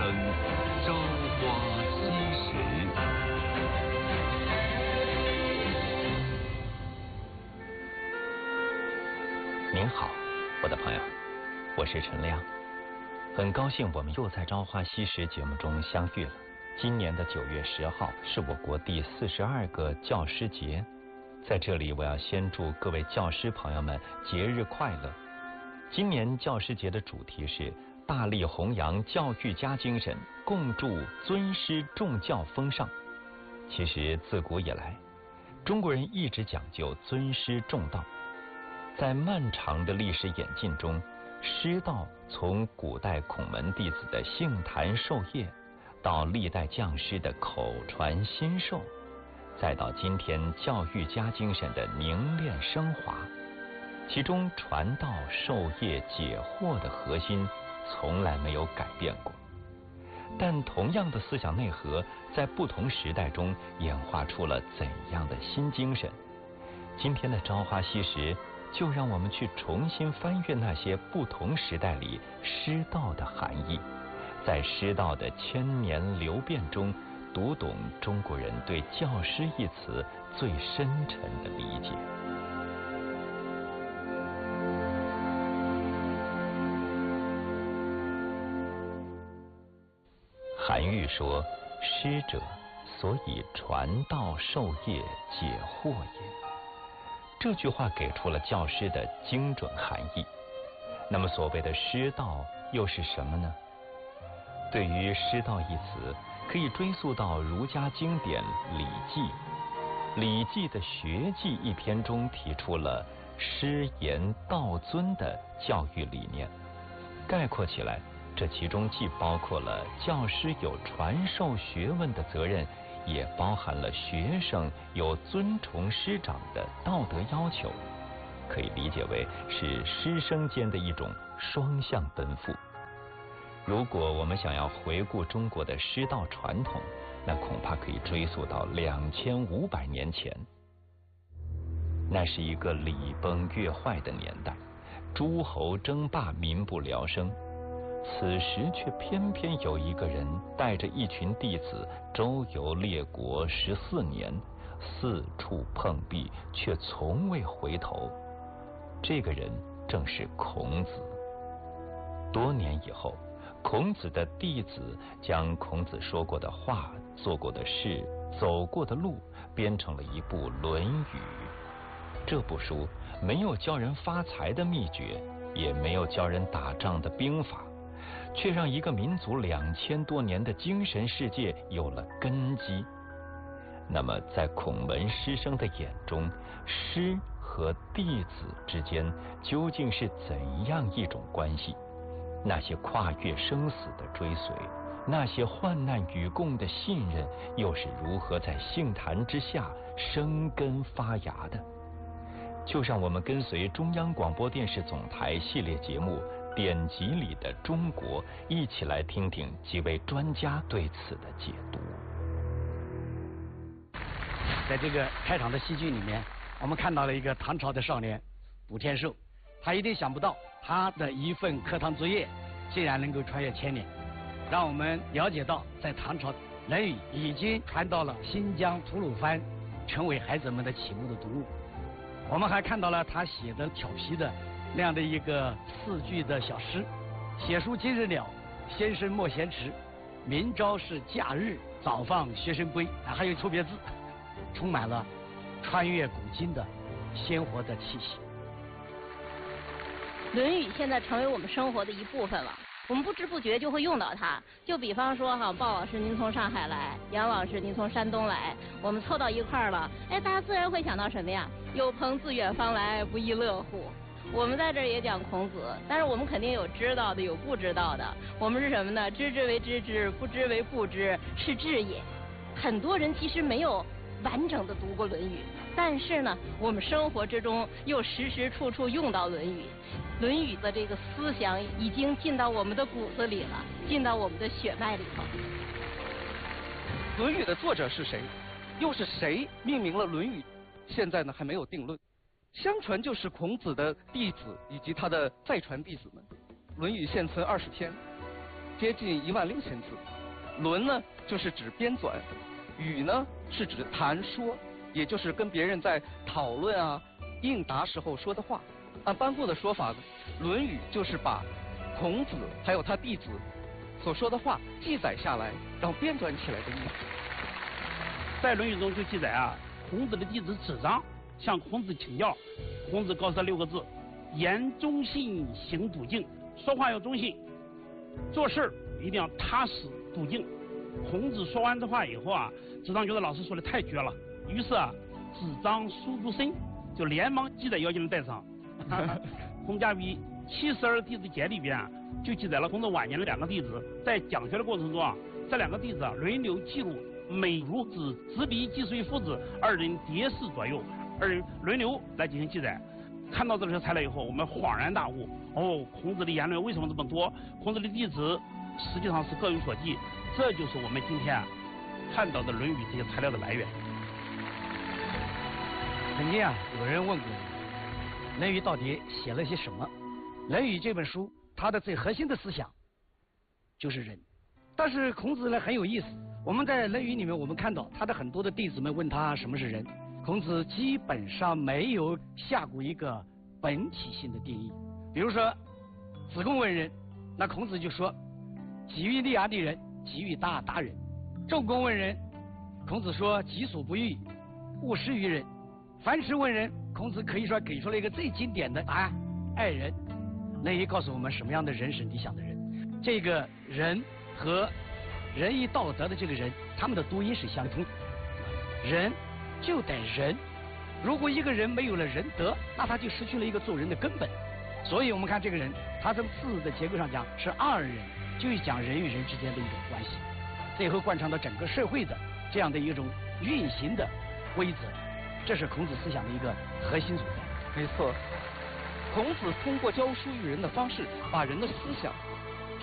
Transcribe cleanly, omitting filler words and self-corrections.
声朝花夕拾。 您好，我的朋友，我是陈亮，很高兴我们又在《朝花夕拾》节目中相遇了。今年的9月10号是我国第42个教师节，在这里我要先祝各位教师朋友们节日快乐。今年教师节的主题是大力弘扬教育家精神，共筑尊师重教风尚。其实自古以来，中国人一直讲究尊师重道。在漫长的历史演进中，师道从古代孔门弟子的杏坛授业，到历代将士的口传心授，再到今天教育家精神的凝练升华，其中传道授业解惑的核心从来没有改变过。但同样的思想内核，在不同时代中演化出了怎样的新精神？今天的朝花夕拾，就让我们去重新翻阅那些不同时代里师道的含义，在师道的千年流变中，读懂中国人对教师一词最深沉的理解。韩愈说：“师者，所以传道授业解惑也。”这句话给出了教师的精准含义。那么所谓的师道又是什么呢？对于师道一词，可以追溯到儒家经典《礼记》。《礼记》的学记一篇中提出了师言道尊的教育理念。概括起来，这其中既包括了教师有传授学问的责任，也包含了学生有尊崇师长的道德要求，可以理解为是师生间的一种双向奔赴。如果我们想要回顾中国的师道传统，那恐怕可以追溯到2500年前。那是一个礼崩乐坏的年代，诸侯争霸，民不聊生。此时却偏偏有一个人带着一群弟子周游列国14年，四处碰壁，却从未回头。这个人正是孔子。多年以后，孔子的弟子将孔子说过的话、做过的事、走过的路编成了一部《论语》。这部书没有教人发财的秘诀，也没有教人打仗的兵法，却让一个民族2000多年的精神世界有了根基。那么在孔门师生的眼中，师和弟子之间究竟是怎样一种关系？那些跨越生死的追随，那些患难与共的信任，又是如何在杏坛之下生根发芽的？就让我们跟随中央广播电视总台系列节目典籍里的中国，一起来听听几位专家对此的解读。 在这个开场的戏剧里面，我们看到了一个唐朝的少年卜天寿，他一定想不到他的一份课堂作业竟然能够穿越千年，让我们了解到在唐朝《论语》已经传到了新疆吐鲁番，成为孩子们的启蒙的读物。我们还看到了他写的调皮的那样的一个4句的小诗：写书今日了，先生莫嫌迟，明朝是假日，早放学生归。还有错别字，充满了穿越古今的鲜活的气息。 《论语》现在成为我们生活的一部分了，我们不知不觉就会用到它。就比方说哈，鲍老师您从上海来，杨老师您从山东来，我们凑到一块儿了，哎，大家自然会想到什么呀？有朋自远方来，不亦乐乎。我们在这儿也讲孔子，但是我们肯定有知道的，有不知道的。我们是什么呢？知之为知之，不知为不知，是知也。很多人其实没有完整的读过《论语》，但是呢，我们生活之中又时时处处用到《论语》。《论语》的这个思想已经进到我们的骨子里了，进到我们的血脉里头。 《论语》的作者是谁？又是谁命名了《论语》？现在呢还没有定论。相传就是孔子的弟子以及他的再传弟子们。《论语》现存20篇， 接近16000字。论呢，就是指编纂；语呢，是指谈说，也就是跟别人在讨论啊、应答时候说的话。按班固的说法呢，《论语》就是把孔子还有他弟子所说的话记载下来，然后编纂起来的意思。 在《论语》中就记载啊，孔子的弟子子张向孔子请教，孔子告诉他6个字：言忠信，行笃敬。说话要忠信，做事一定要踏实笃敬。孔子说完这话以后啊，子张觉得老师说的太绝了，于是啊，子张书诸身，就连忙记在腰间的带上。孔家于72弟子节里边啊，就记载了孔子晚年的2个弟子在讲学的过程中啊，这2个弟子啊轮流记录每如子比季随父子2人叠侍左右，2人轮流来进行记载。看到这些材料以后，我们恍然大悟，孔子的言论为什么这么多？孔子的弟子实际上是各有所记，这就是我们今天看到的《论语》这些材料的来源。 曾经啊，有人问过我，《论语》到底写了些什么？《论语》这本书，它的最核心的思想就是仁。但是孔子呢很有意思，我们在《论语》里面，我们看到他的很多的弟子们问他什么是仁，孔子基本上没有下过一个本体性的定义。比如说，子贡问仁，那孔子就说：己欲立而立人，己欲达而达人。仲弓问仁，孔子说：己所不欲，勿施于人。樊迟问仁，孔子可以说给出了一个最经典的答案：爱人。《论语》告诉我们什么样的人是理想的人。这个人和仁义道德的这个人，他们的读音是相通。人就得仁，如果一个人没有了仁德，那他就失去了一个做人的根本。所以我们看这个人，他从字的结构上讲是2人，就是讲人与人之间的一种关系，最后贯穿到整个社会的这样的一种运行的规则，这是孔子思想的一个核心所在。 没错，孔子通过教书育人的方式，把人的思想